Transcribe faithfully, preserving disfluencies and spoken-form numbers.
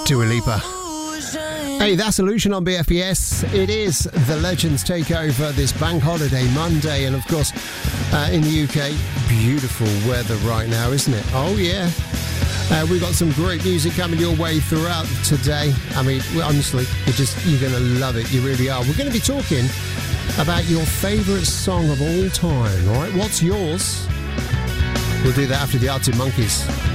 Dua Lipa. Hey, that's Illusion on B F B S. It is the Legends Takeover this bank holiday Monday, and of course, uh, in the U K, beautiful weather right now, isn't it? Oh yeah. Uh, we've got some great music coming your way throughout today. I mean, honestly, you're just you're going to love it. You really are. We're going to be talking about your favourite song of all time. All right, what's yours? We'll do that after the Arctic Monkeys.